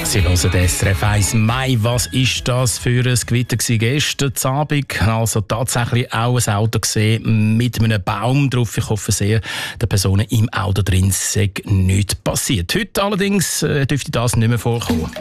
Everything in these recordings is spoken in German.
Sie hören den SRF 1 Mai. Was ist das für ein Gewitter gestern Abend? Also tatsächlich auch ein Auto gesehen mit einem Baum drauf. Ich hoffe sehr, den Personen im Auto drin sei nichts passiert. Heute allerdings dürfte das nicht mehr vorkommen.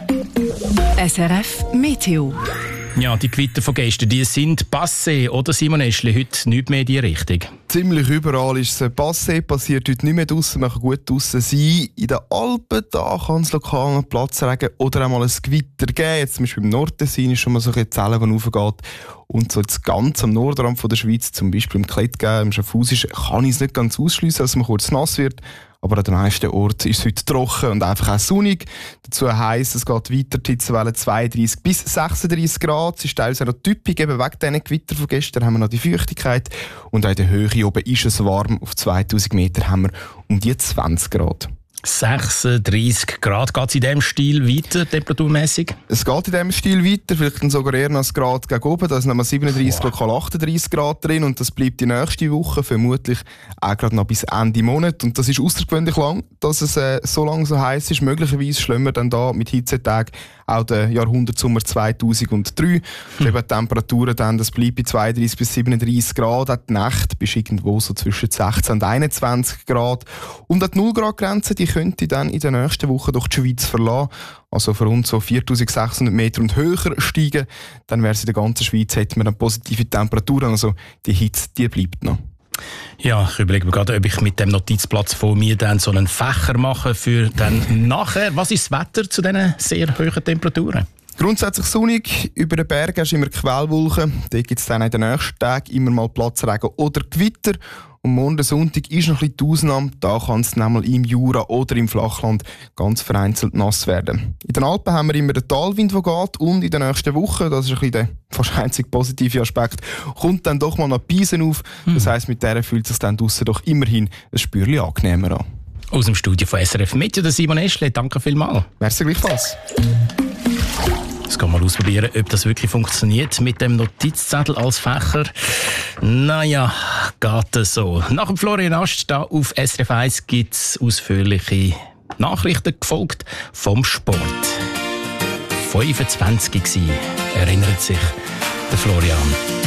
SRF Meteo. Ja, die Gewitter von gestern, die sind passé, oder Simon Eschli? Heute nicht mehr in die Richtung. Ziemlich überall ist es passé, passiert heute nicht mehr draussen, man kann gut draussen sein. In den Alpen da kann es lokal einen Platzregen oder einmal ein Gewitter geben. Jetzt zum Beispiel im Nordtessin ist schon mal so ein Zellen, die raufgeht. Und so jetzt ganz am Nordrand von der Schweiz, zum Beispiel im Klettgau, im Schaffhausisch, kann ich es nicht ganz ausschliessen, dass man kurz nass wird. Aber an den meisten Orten ist es heute trocken und einfach auch sonnig. Dazu heisst, es geht weiter, die Hitzewelle 32 bis 36 Grad. Es ist teilweise auch noch typisch, eben wegen diesen Gewitter von gestern haben wir noch die Feuchtigkeit. Und auch in der Höhe oben ist es warm. Auf 2000 Meter haben wir um die 20 Grad. 36 Grad. Geht es in diesem Stil weiter, temperaturmässig? Es geht in diesem Stil weiter, vielleicht dann sogar eher noch ein Grad gegen oben. Da sind noch 37, lokal 38 Grad drin und das bleibt die nächste Woche, vermutlich auch gerade noch bis Ende Monat. Und das ist außergewöhnlich lang, dass es so lange so heiß ist. Möglicherweise schlimmer wir dann da mit Hitzetagen auch den Jahrhundertsommer 2003. Eben Temperaturen dann, das bleibt bei 32 bis 37 Grad. Auch die Nacht bist irgendwo so zwischen 16 und 21 Grad. Und auch die 0-Grad-Grenze, die könnte dann in der nächsten Woche durch die Schweiz verlassen. Also von rund so 4600 Meter und höher steigen. Dann wäre es in der ganzen Schweiz, hätten wir dann positive Temperaturen. Also die Hitze, die bleibt noch. Ja, ich überlege mir gerade, ob ich mit dem Notizplatz vor mir dann so einen Fächer mache für dann nachher. Was ist das Wetter zu diesen sehr hohen Temperaturen? Grundsätzlich sonnig, über den Bergen hast du immer Quellwolken. Da gibt es dann in den nächsten Tagen immer mal Platzregen oder Gewitter. Und morgen Sonntag ist noch ein bisschen die Ausnahme. Da kann es nämlich im Jura oder im Flachland ganz vereinzelt nass werden. In den Alpen haben wir immer den Talwind, der geht. Und in der nächsten Woche, das ist ein bisschen der fast einzig positive Aspekt, kommt dann doch mal noch Peisen auf. Das heisst, mit der fühlt es sich dann draussen doch immerhin ein Spürchen angenehmer an. Aus dem Studio von SRF Meteo, der Simon Eschli. Danke vielmals. Merci gleichfalls. Jetzt kann man ausprobieren, ob das wirklich funktioniert mit dem Notizzettel als Fächer. Naja, geht es so. Nach dem Florian Ast da auf SRF 1 gibt es ausführliche Nachrichten gefolgt vom Sport. 25 war, erinnert sich der Florian.